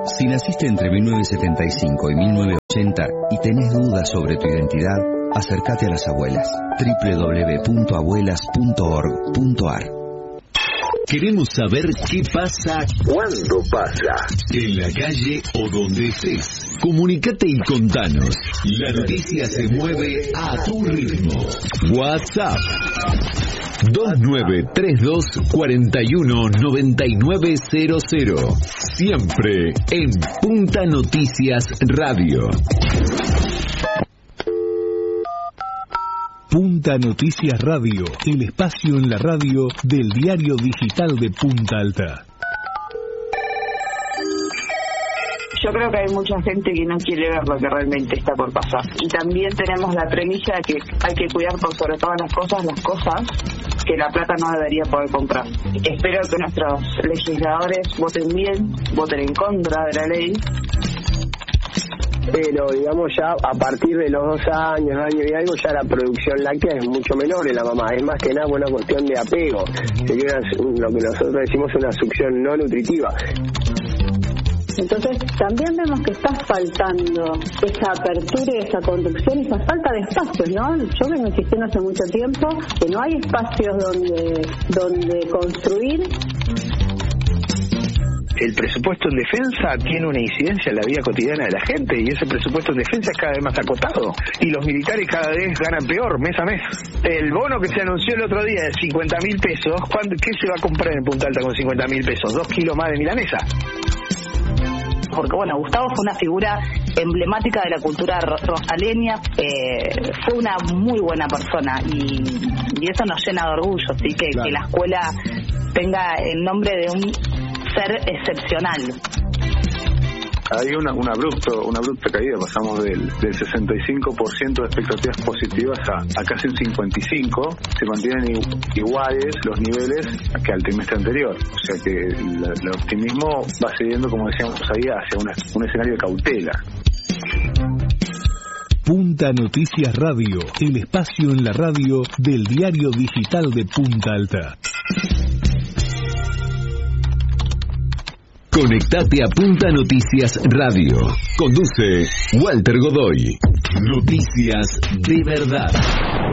Si naciste entre 1975 y 1980 y tenés dudas sobre tu identidad, acércate a las abuelas. www.abuelas.org.ar. Queremos saber qué pasa, cuándo pasa, en la calle o donde estés. Comunicate y contanos. La noticia se mueve a tu ritmo. WhatsApp 2932-419900. Siempre en Punta Noticias Radio. Punta Noticias Radio, el espacio en la radio del diario digital de Punta Alta. Yo creo que hay mucha gente que no quiere ver lo que realmente está por pasar. Y también tenemos la premisa de que hay que cuidar por sobre todas las cosas que la plata no debería poder comprar. Espero que nuestros legisladores voten bien, voten en contra de la ley. Pero digamos ya a partir de los 2 años, año y algo, ya la producción láctea es mucho menor en la mamá. Es más que nada una cuestión de apego. Sería lo que nosotros decimos una succión no nutritiva. Entonces también vemos que está faltando esa apertura y esa conducción y esa falta de espacios, ¿no? Yo vengo insistiendo hace mucho tiempo que no hay espacios donde construir. El presupuesto en defensa tiene una incidencia en la vida cotidiana de la gente y ese presupuesto en defensa es cada vez más acotado y los militares cada vez ganan peor mes a mes. El bono que se anunció el otro día de 50.000 pesos, ¿qué se va a comprar en Punta Alta con 50.000 pesos? 2 kilos más de milanesa. Porque bueno, Gustavo fue una figura emblemática de la cultura rosaleña, fue una muy buena persona y eso nos llena de orgullo, ¿sí? Que la escuela tenga el nombre de un ser excepcional. Hay una abrupta caída, pasamos del 65% de expectativas positivas a casi un 55%, se mantienen iguales los niveles que al trimestre anterior, o sea que el optimismo va siguiendo, como decíamos ahí, hacia un escenario de cautela. Punta Noticias Radio, el espacio en la radio del diario digital de Punta Alta. Conectate a Punta Noticias Radio. Conduce Walter Godoy. Noticias de verdad.